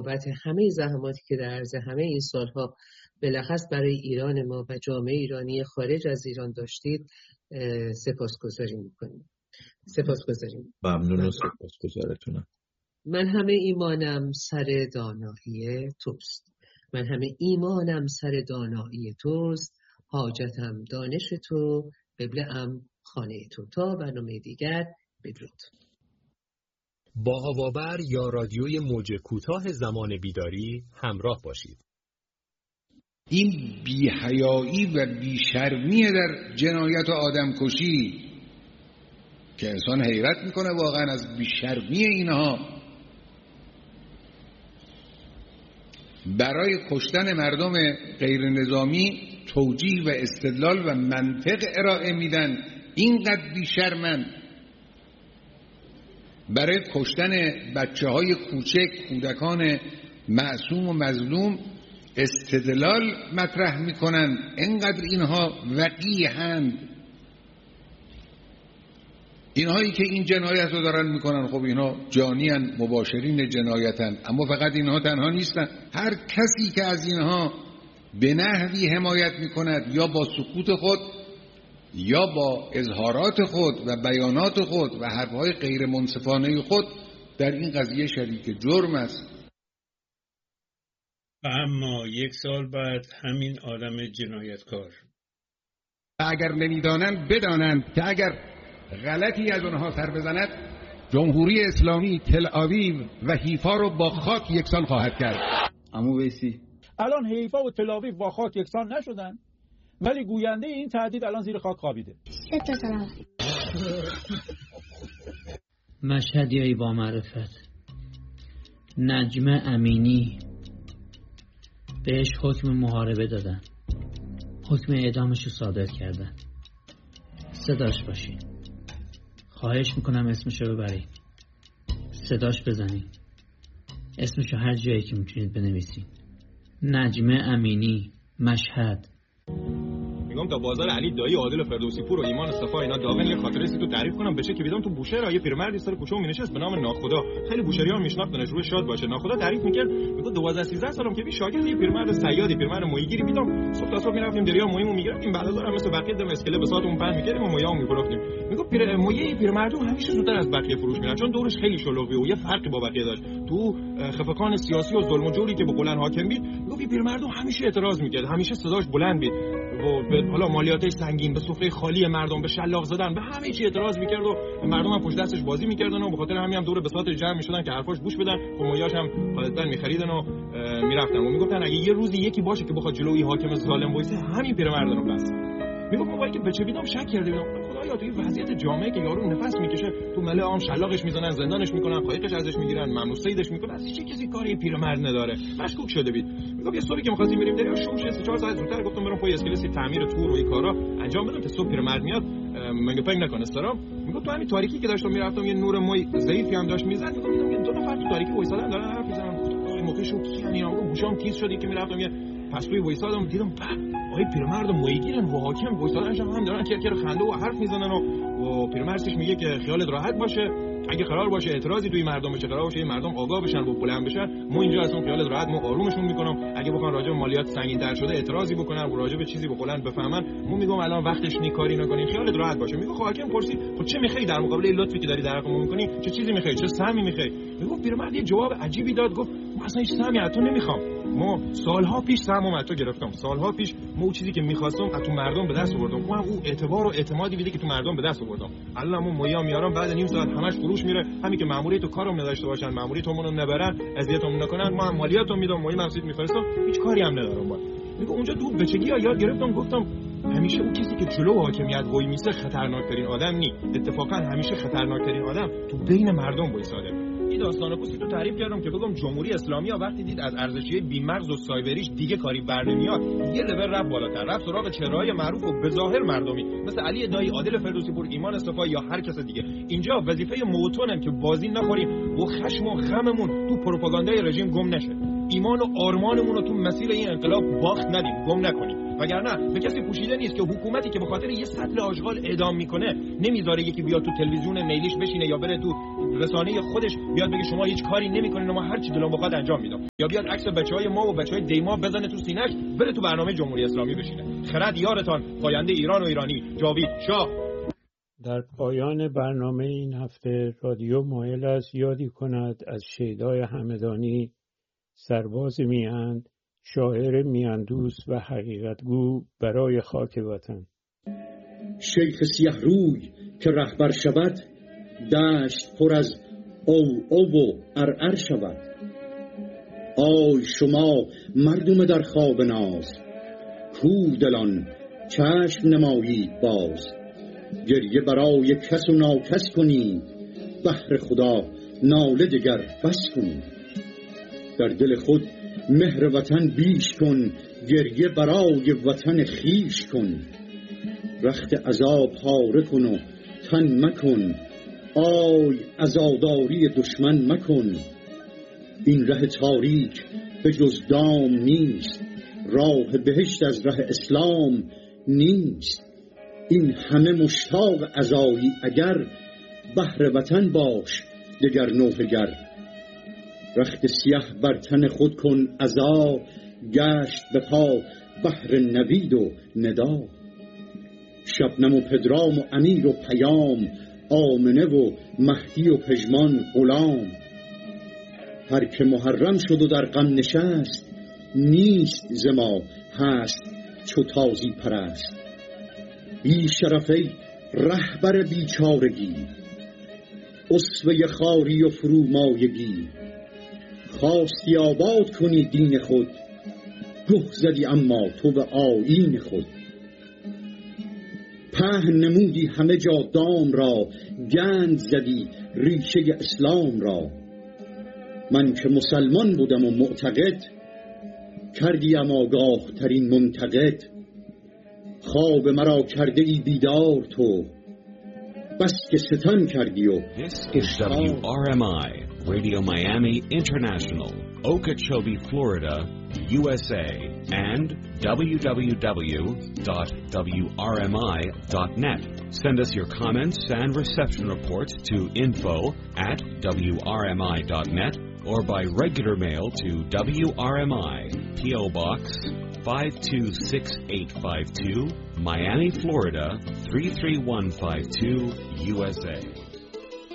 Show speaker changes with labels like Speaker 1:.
Speaker 1: بابت همه زحماتی که در عرض همه این سالها بلخص برای ایران ما و جامعه ایرانی خارج از ایران داشتید سپاسگزاری میکنیم.
Speaker 2: ممنون و سپاسگزارتونم.
Speaker 1: من همه ایمانم سر دانایی توست، حاجتم دانش تو، قبله‌ام خانه تو. تا برنامه دیگر، بدرود.
Speaker 3: با هواور یا رادیوی موج کوتاه زمان بیداری همراه باشید.
Speaker 4: این بی‌حیایی و بی‌شرمی در جنایت و آدمکشی که انسان حیرت میکنه واقعا از بی‌شرمی اینها، برای کشتن مردم غیر نظامی توجیه و استدلال و منطق ارائه میدن. اینقدر بی‌شرمن. برای کشتن بچه‌های کوچک، کودکان معصوم و مظلوم استدلال مطرح میکنن. اینقدر اینها وقیحند. اینهایی که این جنایت رو دارن میکنن، خب اینها جانیان، مباشرین جنایتن. اما فقط اینها تنها نیستن. هر کسی که از اینها به نحوی حمایت میکند، یا با سکوت خود یا با اظهارات خود و بیانات خود و حرفهای غیر منصفانه خود، در این قضیه شریک جرم است.
Speaker 5: و اما 1 سال بعد همین آدم جنایتکار،
Speaker 4: اگر نمیدانند بدانند که اگر غلطی از آنها سر بزند، جمهوری اسلامی تل آویو و حیفا رو با خاک یکسان خواهد کرد.
Speaker 6: عمو ویسی،
Speaker 7: الان حیفا و تل آویو با خاک یکسان نشدن، ولی گوینده این تهدید الان زیر خاک خوابیده.
Speaker 8: سلام.
Speaker 9: مشهدیایی با معرفت، نجمه امینی بهش حکم محاربه دادن، حکم اعدامش رو صادر کردن. صداش باشین، خواهش میکنم اسمشو ببرید، صداش بزنید، اسمشو هر جایی که میتونید بنویسید. نجمه امینی، مشهد.
Speaker 10: میگم تا بازار علی دایی عادل فردوسی پور و ایمان صفا اینا داون یه خاطره سی تو تعریف کنم بشه که بیدم تو بوشهر یه پیرمردی سر کوچه مینشست به نام ناخدا. خیلی بوشهری‌ها میشناختنش، روی شاد باشه. ناخدا تعریف میکرد، میگه 12 13 سالم که بی شاگرد یه پیرمرد صیادی، پیرمرد مویگیری بیدم. صبح تا صبح میرفتیم دریا مویمو میگرفتیم، بعد از اون مثل بقیه دم اسکله به ساعتمون پهن میکردیم و مویامو میفروختیم. میگه مویه پیرمردو همیشه زودتر از بقیه فروش میرفت، چون دورش خیلی شلوغی و یه فرقی با بقیه داشت. تو خفقان سیاسی و ظلم و جوری که به قولن حاکم بود، میگه پیرمردو همیشه اعتراض میکرد، همیشه صداش بلند بود و به حالا مالیاتش سنگین، به سفره خالی مردم، به شلاق زدن، به همه چی اعتراض میکرد و مردم هم پشت دستش بازی میکردن و به خاطر همین هم دور بساط جمع میشدن که حرفاش گوش بدن و مویاش هم خالصا میخریدن و میرفتن و میگفتن اگه یه روزی یکی باشه که بخواد جلوی حاکم ظالم وایسه، همین پیرمرد رو بس. میگم موقعی که بچه بیدم شک کرده بودم خدایا تو این وضعیت جامعه که یارو نفس میکشه تو مله عام شلاقش میزنن، زندانش میکنن، قایقش ازش میگیرن، ممنوع صیدش میکنن، از هیچ کسی کاری پیرمرد نداره. مشکوک شده بود. میگم یه صبحی که می‌خواستیم بریم دریا شوش 3-4 ساعت زودتر گفتم برام پای اسکلسی تعمیر تور و این کارا انجام بدم که صبح پیرمرد میاد منگه پنگ نکنه سلام. میگم تو همین تاریکی که داشتم میرفتم یه نور موی ضعیفی هم داشت میزد، میگم یه دو نفر تو تاریکی وایسادن دارن حرف میزنن. خدای موقع شو کی اینا رو گوشام تیز شدی که میرفتم یه پسوی وایسادم دیدم آقای پیرمرد مویگیرن و حاکم وایسادن هم دارن کرکر خنده و حرف میزنن و پیرمردش میگه که خیالت راحت باشه، اگه قرار باشه اعتراضی توی مردم بشه، قرار باشه این مردم آگاه بشن و بلند بشن، ما اینجا اصلا خیالت راحت، ما آرومشون میکنم. اگه بخوان راجع به مالیات سنگین‌تر شده اعتراضی بکنن و راجع به چیزی بخولن بفهمن، ما میگم الان وقتش نی کاری نکنین، خیالت راحت باشه. میگه خب حاکم پرسید خب چه میخوای در مقابل این لطفی که داری در حقمون میکنی، چه چیزی میخوای، چه سهمی میخوای؟ میگه پیرمرد یه جواب عجیبی داد، گفت ما اصلا هیچ سهمی از تو نمیخوام، ما سالها پیش سهمم از تو گرفتم، سالها پیش ما اون چیزی که میخواستم از تو مردم به دست آوردم، ما اون اعتبار و اعتمادی بوده که تو مردم به دست آوردم. الان مویا میارم بعد نیم ساعت همش فروش میره، همین که ماموریت تو کارم نداشته باشن، ماموریتمون رو نبرن، اذیتمون نکنن، ما هم مالیاتو میدم، موی مسجد میفرستم، هیچ کاری هم ندارم. با میگه اونجا تو بچگی یاد گرفتم، گفتم همیشه اون کسی که جلو حاکمیت وای میسه خطرناکترین آدم نی، اتفاقا همیشه خطرناکترین آدم تو بین مردم وایساده. این داستانو پوسی تو تعریف کردم که بگم جمهوری اسلامی ها وقتی دید از ارزشی بی‌مغز و سایبریش دیگه کاری بر نمیاد، یه لول رفت بالاتر، رفت سراغ چهره‌های معروف و بظاهر مردمی مثل علی دایی، عادل فردوسی پور، ایمان صفا یا هر کس دیگه. اینجا وظیفه موتونم که بازی نخوریم و خشم و غممون تو پروپاگاندای رژیم گم نشه. ایمان و آرمانمون رو تو مسیر این انقلاب باخت ندیم، گم نکنیم. وگرنه به کسی پوشیده نیست که حکومتی که به خاطر یه سطل آشغال اعدام میکنه نمیذاره یکی بیاد تو تلویزیون میلیش بشینه یا بره تو رسانه خودش بیاد بگه شما هیچ کاری نمیکنین و ما هر چی دلم بخواد انجام میدم، یا بیاد عکس بچهای ما و بچهای دیما بزنه تو سینه‌اش بره تو برنامه جمهوری اسلامی بشینه. خرد یارتان، پاینده ایران و ایرانی، جاوید شاه.
Speaker 5: در پایان برنامه این هفته رادیو مایل است یادی کند از شیدای همدانی، سرباز میهن، شاعر میهندوست و حقیقتگو برای خاک وطن.
Speaker 6: شیخ سیه روی که رهبر شود، دشت پر از او و ارعر شود. آی شما مردم در خواب ناز، کور دلان چشم نمایید باز. گریه برای کس و ناکس کنید، بهر خدا ناله دگر بس کنید. در دل خود مهر وطن بیش کن، گریه برای وطن خیش کن. رخت عذاب پاره کن و تن مکن، آی عزاداری دشمن مکن. این ره تاریک به جز دام نیست، راه بهشت از ره اسلام نیست. این همه مشتاق عزایی اگر، بهر وطن باش دگر نوحه گر. رخت سیه بر تن خود کن عزا، گشت به پا بهر نوید و ندا. شبنم و پدرام و امیر و پیام، آمنه و مهدی و پژمان غلام. هر که محرم شد و در غم نشست، نیست ز ما هست چو تازی پرست. بی شرفی رهبر بیچارگی، اسوه خاری و فرومایگی. خواستی آباد کنی دین خود، گه زدی اما تو به آیین خود. پهن نمودی همه جا دام را، گند زدی ریشه اسلام را. من که مسلمان بودم و معتقد، کردیم آگاه ترین منتقد. خواب مرا کرده ای بیدار تو، بس که ستم کردی و
Speaker 8: This is WRMI, Radio Miami International, Okeechobee, Florida, USA, and www.wrmi.net. Send us your comments and reception reports to info@wrmi.net or by regular mail to WRMI, P.O. Box 526-852, Miami, Florida 33152, USA.